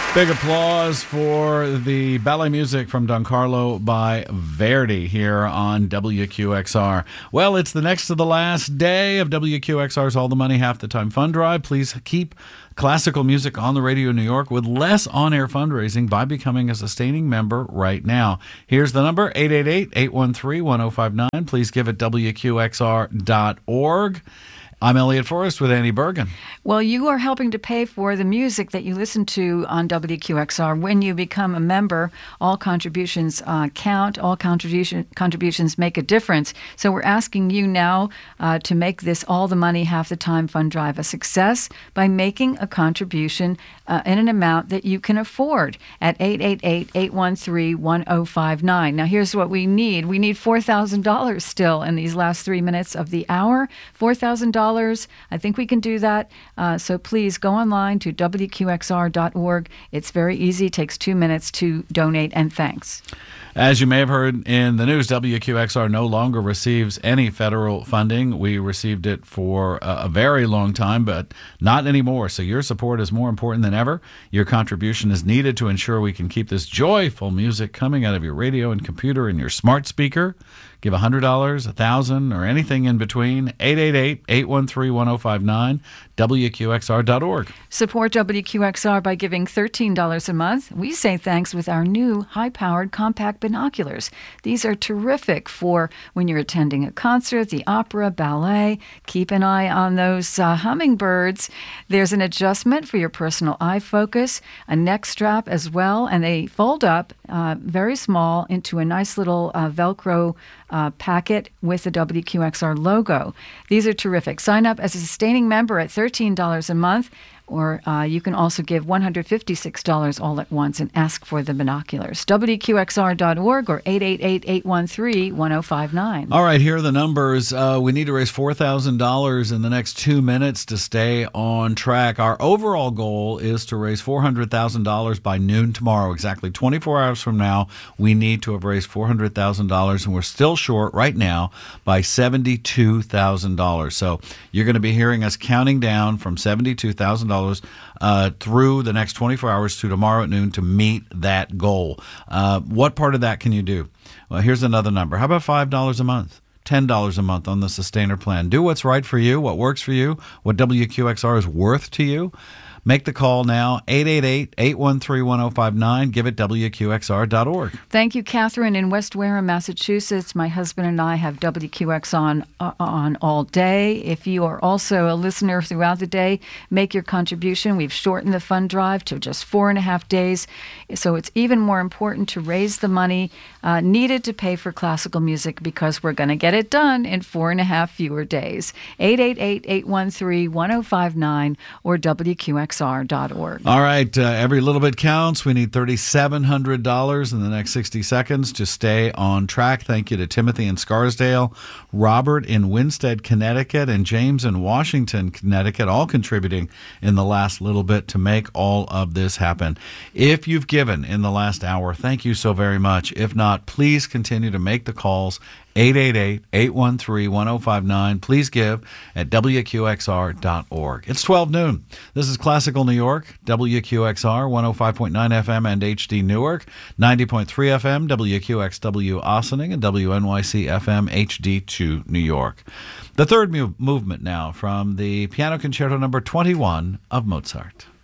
Big applause for the ballet music from Don Carlo by Verdi here on WQXR. Well, it's the next to the last day of WQXR's All the Money, Half the Time Fund Drive. Please keep classical music on the radio in New York with less on-air fundraising by becoming a sustaining member right now. Here's the number, 888-813-1059. Please give at WQXR.org. I'm Elliot Forrest with Annie Bergen. Well, you are helping to pay for the music that you listen to on WQXR. When you become a member, all contributions count. All contributions make a difference. So we're asking you now to make this All the Money, Half the Time Fund Drive a success by making a contribution in an amount that you can afford at 888-813-1059. Now, here's what we need. We need $4,000 still in these last 3 minutes of the hour. $4,000. I think we can do that. So please go online to WQXR.org. It's very easy. It takes 2 minutes to donate, and thanks. As you may have heard in the news, WQXR no longer receives any federal funding. We received it for a very long time, but not anymore. So your support is more important than ever. Your contribution is needed to ensure we can keep this joyful music coming out of your radio and computer and your smart speaker. Give $100, $1,000, or anything in between. 888-813-1059, WQXR.org. Support WQXR by giving $13 a month. We say thanks with our new high-powered compact binoculars. These are terrific for when you're attending a concert, the opera, ballet. Keep an eye on those hummingbirds. There's an adjustment for your personal eye focus, a neck strap as well, and they fold up very small into a nice little Velcro packet with the WQXR logo. These are terrific. Sign up as a sustaining member at $13 a month, or you can also give $156 all at once and ask for the binoculars. WQXR.org or 888-813-1059. All right, here are the numbers. We need to raise $4,000 in the next 2 minutes to stay on track. Our overall goal is to raise $400,000 by noon tomorrow. Exactly 24 hours from now, we need to have raised $400,000, and we're still short right now by $72,000. So you're going to be hearing us counting down from $72,000 through the next 24 hours to tomorrow at noon to meet that goal. What part of that can you do? Well, here's another number. How about $5 a month? $10 a month on the Sustainer plan. Do what's right for you, what works for you, what WQXR is worth to you. Make the call now, 888-813-1059. Give it WQXR.org. Thank you, Catherine, in West Wareham, Massachusetts. My husband and I have WQX on all day. If you are also a listener throughout the day, make your contribution. We've shortened the fund drive to just 4.5 days, so it's even more important to raise the money needed to pay for classical music because we're going to get it done in 4.5 fewer days. 888-813-1059 or WQXR.org. All right, every little bit counts. We need $3,700 in the next 60 seconds to stay on track. Thank you to Timothy in Scarsdale, Robert in Winstead, Connecticut, and James in Washington, Connecticut, all contributing in the last little bit to make all of this happen. If you've given in the last hour, thank you so very much. If not, please continue to make the calls. 888-813-1059. Please give at WQXR.org. It's 12 noon. This is Classical New York, WQXR, 105.9 FM and HD Newark, 90.3 FM, WQXW Ossining, and WNYC FM HD2 New York. The third movement now from the Piano Concerto number 21 of Mozart.